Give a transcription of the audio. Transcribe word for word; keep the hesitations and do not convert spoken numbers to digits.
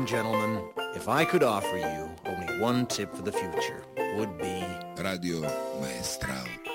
and gentlemen, if I could offer you only one tip for the future, would be... Radio Maestral.